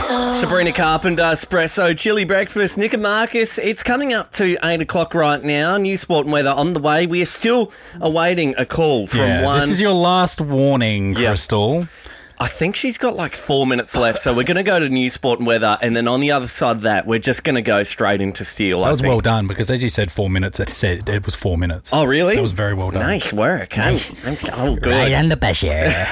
Sabrina Carpenter, Espresso, Chili Breakfast, Nick and Marcus. It's coming up to 8 o'clock right now. New sport and weather on the way. We are still awaiting a call from one. This is your last warning, Crystal. I think she's got like 4 minutes left, so we're going to go to New Sport and Weather, and then on the other side of that, we're just going to go straight into Steel. That was well done, because as you said 4 minutes, it was 4 minutes. Oh, really? That was very well done. Nice work. I'm so good. Right under pressure.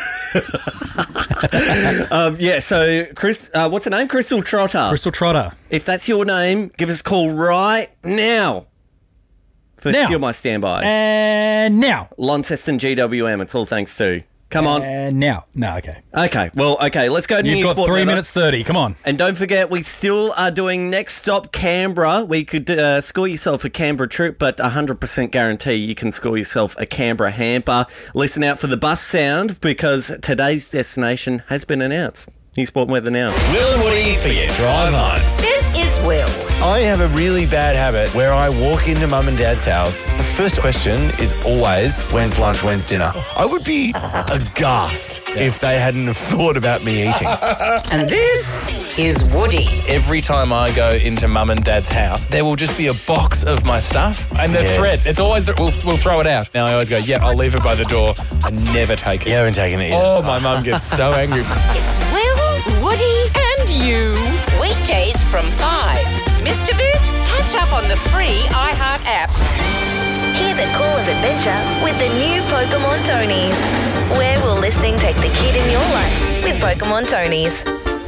So, Chris, what's her name? Crystal Trotter. Crystal Trotter. If that's your name, give us a call right now. For Steal My Standby. And now. Launceston GWM, it's all thanks to... Come on. Now. No, okay. Okay, let's go to New Sport. You've got 3 minutes 30, come on. And don't forget, we still are doing Next Stop Canberra. We could score yourself a Canberra trip, but 100% guarantee you can score yourself a Canberra hamper. Listen out for the bus sound, because today's destination has been announced. New Sport and Weather now. Will and Woody for your drive home. This is Will. I have a really bad habit where I walk into Mum and Dad's house. The first question is always, when's lunch, when's dinner? I would be aghast if they hadn't have thought about me eating. And this is Woody. Every time I go into Mum and Dad's house, there will just be a box of my stuff. And the thread, it's always, we'll throw it out. Now I always go, I'll leave it by the door. I never take it. You haven't taken it yet. Oh, my mum gets so angry. It's Will, Woody and you. Weekdays from 5. Missed a bit? Catch up on the free iHeart app. Hear the call of adventure with the new Pokemon Tonies. Where will listening take the kid in your life with Pokemon Tonies?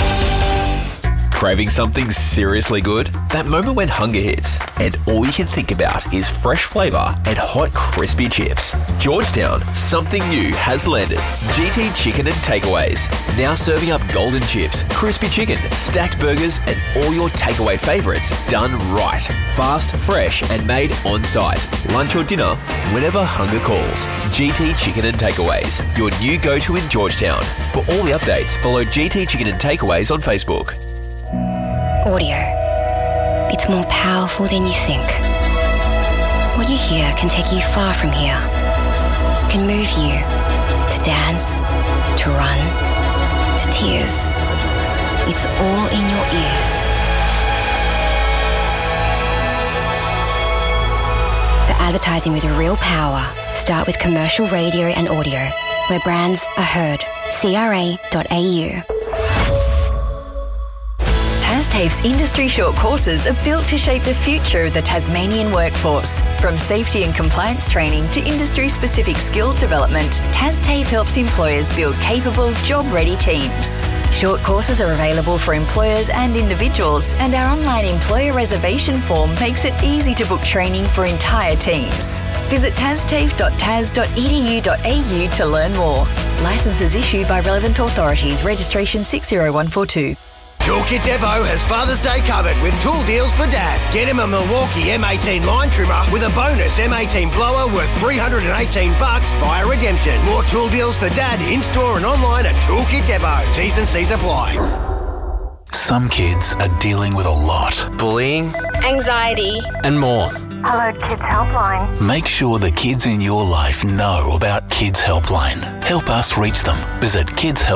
Craving something seriously good? That moment when hunger hits and all you can think about is fresh flavour and hot crispy chips. Georgetown, something new has landed. GT Chicken and Takeaways. Now serving up golden chips, crispy chicken, stacked burgers and all your takeaway favourites done right. Fast, fresh and made on site. Lunch or dinner, whenever hunger calls. GT Chicken and Takeaways, your new go-to in Georgetown. For all the updates, follow GT Chicken and Takeaways on Facebook. Audio. It's more powerful than you think. What you hear can take you far from here. Can move you to dance, to run, to tears. It's all in your ears. The advertising with real power. Start with commercial radio and audio, where brands are heard. CRA.au. TAFE's industry short courses are built to shape the future of the Tasmanian workforce. From safety and compliance training to industry-specific skills development, TAFE helps employers build capable, job-ready teams. Short courses are available for employers and individuals, and our online employer reservation form makes it easy to book training for entire teams. Visit tastafe.tas.edu.au to learn more. Licences issued by relevant authorities. Registration 60142. Toolkit Depot has Father's Day covered with tool deals for Dad. Get him a Milwaukee M18 line trimmer with a bonus M18 blower worth $318 via redemption. More tool deals for Dad in-store and online at Toolkit Depot. T's and C's apply. Some kids are dealing with a lot. Bullying, Anxiety, and more. Hello Kids Helpline. Make sure the kids in your life know about Kids Helpline. Help us reach them. Visit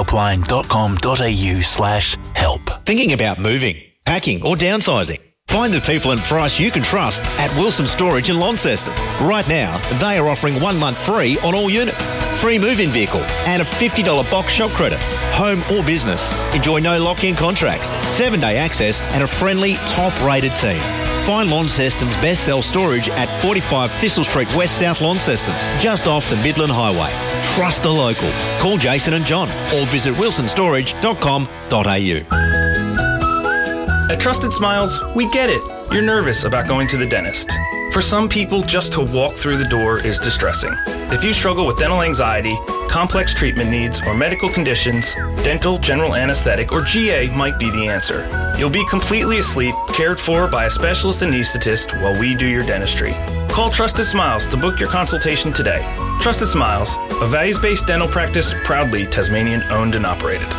kidshelpline.com.au/help. Thinking about moving, packing or downsizing? Find the people and price you can trust at Wilson Storage in Launceston. Right now, they are offering 1 month free on all units. Free move-in vehicle and a $50 box shop credit. Home or business. Enjoy no lock-in contracts, 7-day access and a friendly, top-rated team. Find Launceston's best self-storage at 45 Thistle Street West, South Launceston, just off the Midland Highway. Trust a local. Call Jason and John or visit wilsonstorage.com.au. At Trusted Smiles, we get it. You're nervous about going to the dentist. For some people, just to walk through the door is distressing. If you struggle with dental anxiety, complex treatment needs, or medical conditions, dental, general anesthetic, or GA might be the answer. You'll be completely asleep, cared for by a specialist anaesthetist while we do your dentistry. Call Trusted Smiles to book your consultation today. Trusted Smiles, a values-based dental practice proudly Tasmanian owned and operated.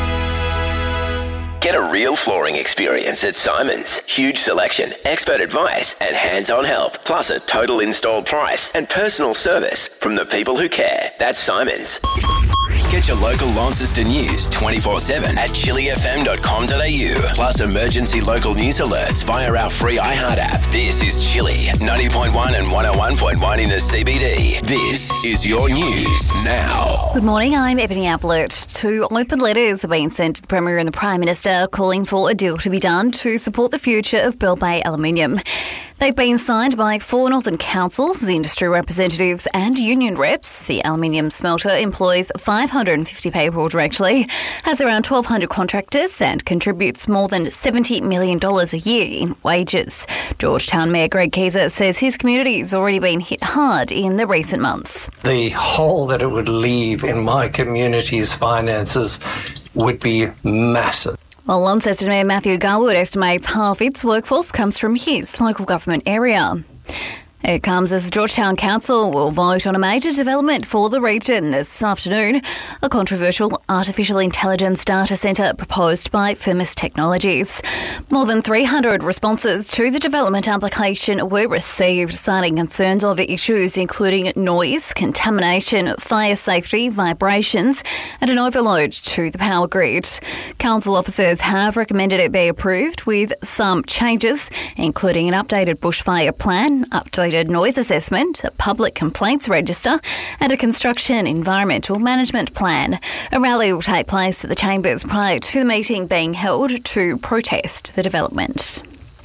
Get a real flooring experience at Simon's. Huge selection, expert advice and hands-on help, plus a total installed price and personal service from the people who care. That's Simon's. Get your local Launceston news 24/7 at chillyfm.com.au. Plus emergency local news alerts via our free iHeart app. This is Chilly 90.1 and 101.1 in the CBD. This is your news now. Good morning, I'm Ebony Ablett. 2 open letters have been sent to the Premier and the Prime Minister calling for a deal to be done to support the future of Bell Bay Aluminium. They've been signed by 4 northern councils, industry representatives and union reps. The aluminium smelter employs 550 people directly, has around 1,200 contractors and contributes more than $70 million a year in wages. Georgetown Mayor Greg Keeser says his community's already been hit hard in the recent months. The hole that it would leave in my community's finances would be massive. Well, Launceston Mayor Matthew Garwood estimates half its workforce comes from his local government area. It comes as the Georgetown Council will vote on a major development for the region this afternoon, a controversial artificial intelligence data centre proposed by Firmus Technologies. More than 300 responses to the development application were received, citing concerns over issues including noise, contamination, fire safety, vibrations and an overload to the power grid. Council officers have recommended it be approved with some changes, including an updated bushfire plan, updated noise assessment, a public complaints register and a construction environmental management plan. A rally will take place at the Chambers prior to the meeting being held to protest the development.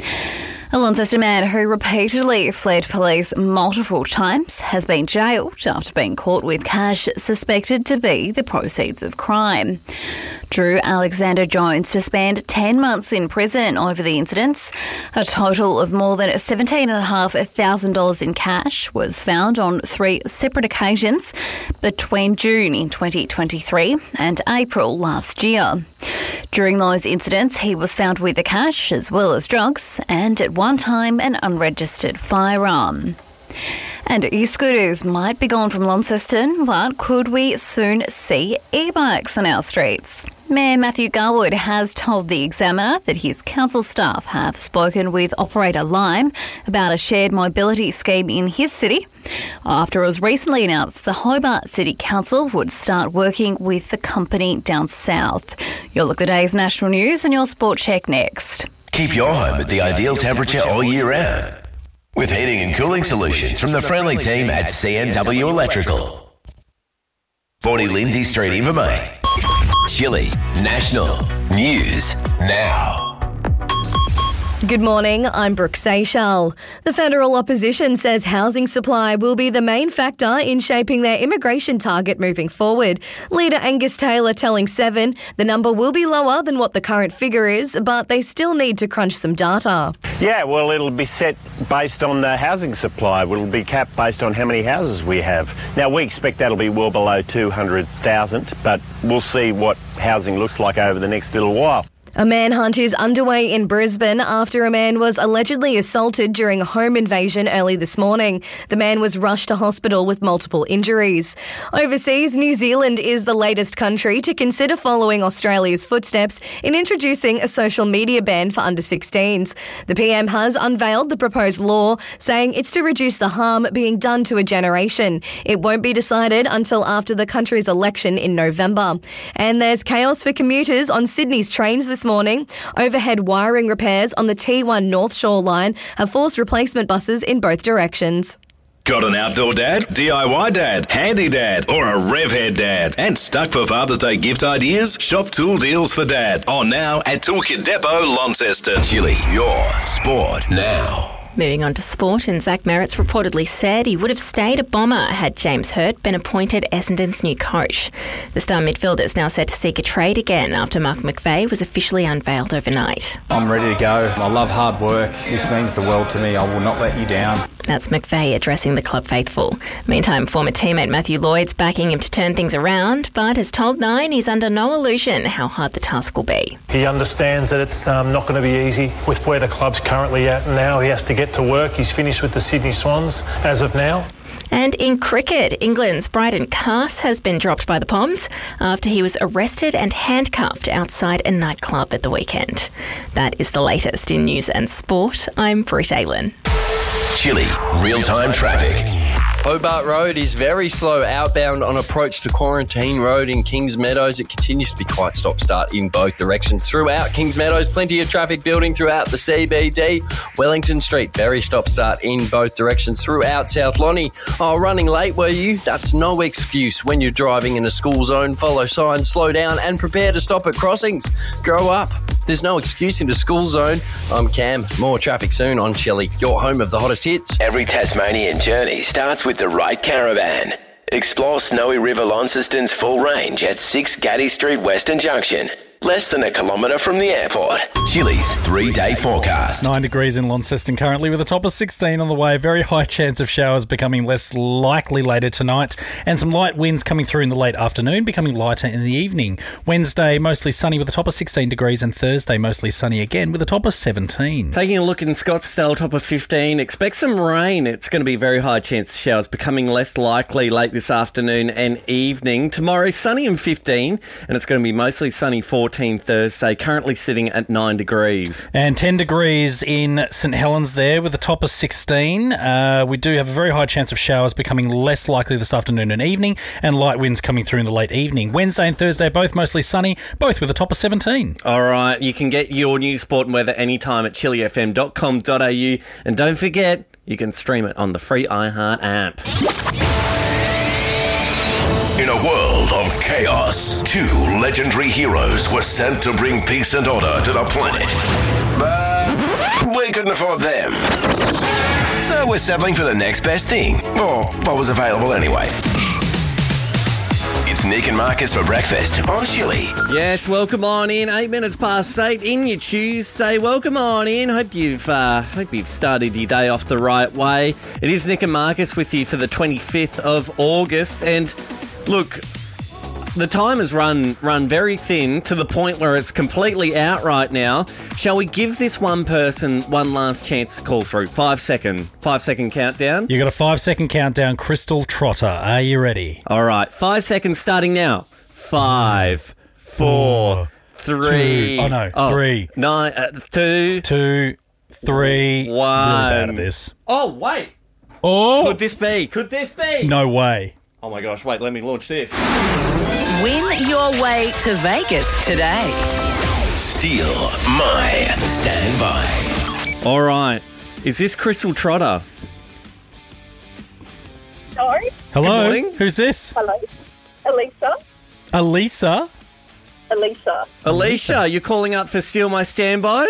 A Launceston man who repeatedly fled police multiple times has been jailed after being caught with cash suspected to be the proceeds of crime. Drew Alexander Jones to spend 10 months in prison over the incidents. A total of more than $17,500 in cash was found on 3 separate occasions between June in 2023 and April last year. During those incidents, he was found with the cash as well as drugs and at one time an unregistered firearm. And e-scooters might be gone from Launceston, but could we soon see e-bikes on our streets? Mayor Matthew Garwood has told the Examiner that his council staff have spoken with operator Lime about a shared mobility scheme in his city, after it was recently announced the Hobart City Council would start working with the company down south. You'll look at the day's national news and your sport check next. Keep your home at the ideal temperature all year round with heating and cooling solutions from the friendly team at CNW Electrical. 40 Lindsay Street, Invermay. Chilly National News Now. Good morning, I'm Brooke Seychelles. The federal opposition says housing supply will be the main factor in shaping their immigration target moving forward. Leader Angus Taylor telling Seven the number will be lower than what the current figure is, but they still need to crunch some data. Yeah, well, it'll be set based on the housing supply. It'll be capped based on how many houses we have. Now, we expect that'll be well below 200,000, but we'll see what housing looks like over the next little while. A manhunt is underway in Brisbane after a man was allegedly assaulted during a home invasion early this morning. The man was rushed to hospital with multiple injuries. Overseas, New Zealand is the latest country to consider following Australia's footsteps in introducing a social media ban for under-16s. The PM has unveiled the proposed law, saying it's to reduce the harm being done to a generation. It won't be decided until after the country's election in November. And there's chaos for commuters on Sydney's trains this morning. Overhead wiring repairs on the T1 North Shore line have forced replacement buses in both directions. Got an outdoor dad, DIY dad, handy dad, or a rev head dad? And stuck for Father's Day gift ideas? Shop Tool Deals for Dad. On now at Toolkit Depot, Launceston. Chilly, your sport now. Moving on to sport, and Zach Merritt's reportedly said he would have stayed a Bomber had James Hurt been appointed Essendon's new coach. The star midfielder is now set to seek a trade again after Mark McVeigh was officially unveiled overnight. I'm ready to go. I love hard work. This means the world to me. I will not let you down. That's McVeigh addressing the club faithful. Meantime, former teammate Matthew Lloyd's backing him to turn things around, but has told Nine he's under no illusion how hard the task will be. He understands that it's not going to be easy with where the club's currently at now. He has to get to work. He's finished with the Sydney Swans as of now. And in cricket, England's Bryden Cass has been dropped by the Poms after he was arrested and handcuffed outside a nightclub at the weekend. That is the latest in news and sport. I'm Britt Aylan. Chilly real-time traffic. Hobart Road is very slow outbound on approach to Quarantine Road in Kings Meadows. It continues to be quite stop-start in both directions throughout Kings Meadows. Plenty of traffic building throughout the CBD. Wellington Street, very stop-start in both directions throughout South Lonnie. Oh, running late, were you? That's no excuse when you're driving in a school zone. Follow signs, slow down and prepare to stop at crossings. Grow up. There's no excuse in the school zone. I'm Cam. More traffic soon on Chilli, your home of the hottest hits. Every Tasmanian journey starts with the right caravan. Explore Snowy River Launceston's full range at 6 Gaddy Street, Western Junction. Less than a kilometre from the airport. Chili's 3-day forecast. 9 degrees in Launceston currently with a top of 16 on the way. Very high chance of showers becoming less likely later tonight. And some light winds coming through in the late afternoon, becoming lighter in the evening. Wednesday, mostly sunny with a top of 16 degrees. And Thursday, mostly sunny again with a top of 17. Taking a look in Scottsdale, top of 15. Expect some rain. It's going to be a very high chance of showers, becoming less likely late this afternoon and evening. Tomorrow, sunny and 15. And it's going to be mostly sunny 14 Thursday, currently sitting at 9 degrees. And 10 degrees in St Helens there with a top of 16. We do have a very high chance of showers becoming less likely this afternoon and evening, and light winds coming through in the late evening. Wednesday and Thursday, both mostly sunny, both with a top of 17. All right, you can get your news, sport and weather anytime at chilifm.com.au. And don't forget, you can stream it on the free iHeart app. In a world of chaos, 2 legendary heroes were sent to bring peace and order to the planet. But we couldn't afford them. So we're settling for the next best thing, or what was available anyway. It's Nick and Marcus for breakfast on Chilli. Yes, welcome on in. 8 minutes past 8 in your Tuesday. Welcome on in. Hope you've started your day off the right way. It is Nick and Marcus with you for the 25th of August, and look, the time has run very thin to the point where it's completely out right now. Shall we give this one person one last chance to call through? 5 second countdown. You got a 5 second countdown. Crystal Trotter, are you ready? All right, 5 seconds starting now. 5, 4, 3. 3. 2, 3. 1. Really bad at this. Oh, wait. Oh. Could this be? No way. Oh my gosh, wait, let me launch this. Win your way to Vegas today. Steal my standby. All right. Is this Crystal Trotter? No. Hello? Good morning. Who's this? Hello. Elisa. Elisa? Alicia, you're calling up for Steal My Standby?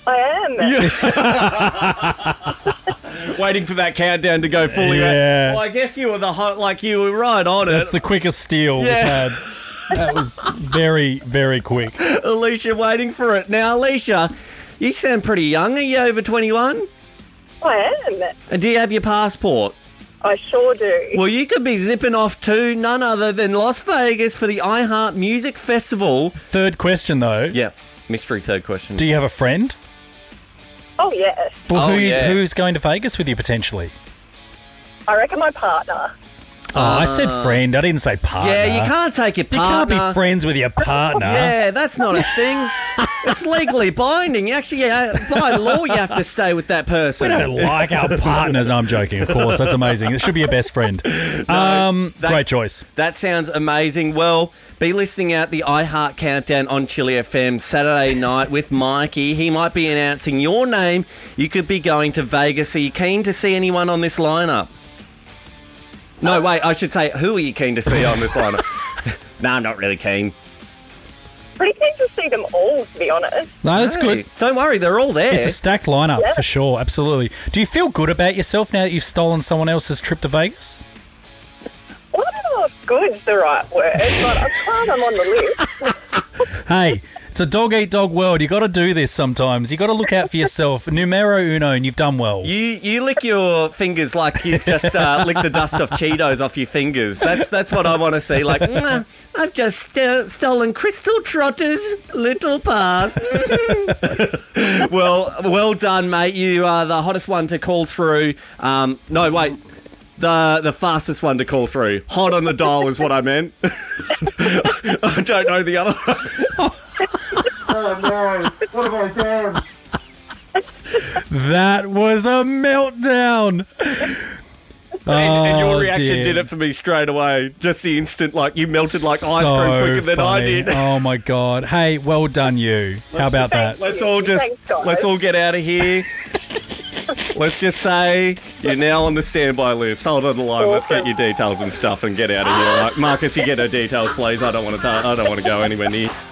I am. Waiting for that countdown to go fully. Yeah. Well, I guess you were you were right on it. That's the quickest steal we've had. That was very, very quick. Alicia, waiting for it. Now, Alicia, you sound pretty young. Are you over 21? I am. And do you have your passport? I sure do. Well, you could be zipping off to none other than Las Vegas for the iHeart Music Festival. Third question, though. Yeah, mystery third question. Do you have a friend? Oh, yes. Well, who's going to Vegas with you, potentially? I reckon my partner. Oh, I said friend. I didn't say partner. Yeah, you can't take your partner. You can't be friends with your partner. Yeah, that's not a thing. It's legally binding. Actually, by law, you have to stay with that person. We don't like our partners. No, I'm joking, of course. That's amazing. It should be your best friend. Great choice. That sounds amazing. Well, be listening out the iHeart Countdown on Chilli FM Saturday night with Mikey. He might be announcing your name. You could be going to Vegas. Are you keen to see anyone on this lineup? No, wait, I should say, who are you keen to see on this lineup? No, I'm not really keen. Pretty keen to see them all, to be honest. No, that's good. Don't worry, they're all there. It's a stacked lineup, Yeah. for sure, absolutely. Do you feel good about yourself now that you've stolen someone else's trip to Vegas? Well, I don't know if good's the right word, but I'm glad I'm on the list. Hey, it's a dog-eat-dog world. You got to do this sometimes. You got to look out for yourself. Numero uno, and you've done well. You lick your fingers like you've just licked the dust of Cheetos off your fingers. That's what I want to see. Like, I've just stolen Crystal Trotter's little pass. Well done, mate. You are the hottest one to call through. No, wait. The fastest one to call through. Hot on the dial is what I meant. I don't know the other one. Oh, no. What have I done? That was a meltdown. And your reaction dear. did it for me straight away. Just the instant, like, you melted like ice cream quicker than I funny. did. Oh, my God. Hey, well done, you. How about that? Let's all get out of here. Let's just say you're now on the standby list. Hold on the line. Let's get your details and stuff and get out of here. Like, Marcus, you get her details, please. I don't want to go anywhere near.